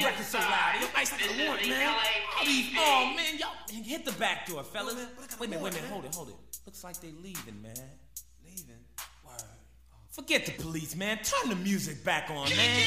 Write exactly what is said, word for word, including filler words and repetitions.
record so loud. Yo, ice like I want, man. All these, oh, man, y'all, hit the back door, fellas. Wait a minute, wait a minute, hold it, hold it. Looks like they leaving, man. Leaving? Word. Forget the police, man. Turn the music back on, man.